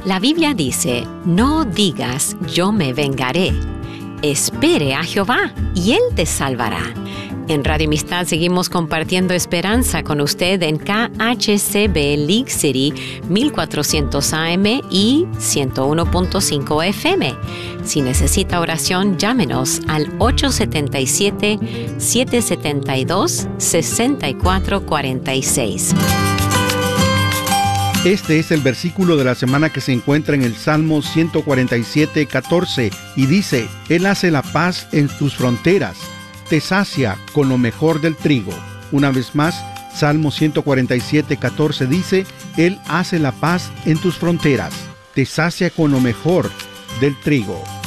La Biblia dice, no digas, yo me vengaré. Espere a Jehová y Él te salvará. En Radio Amistad seguimos compartiendo esperanza con usted en KHCB League City 1400 AM y 101.5 FM. Si necesita oración, llámenos al 877-772-6446. Este es el versículo de la semana que se encuentra en el Salmo 147:14 y dice: Él hace la paz en tus fronteras, te sacia con lo mejor del trigo. Una vez más, Salmo 147:14 dice: Él hace la paz en tus fronteras, te sacia con lo mejor del trigo.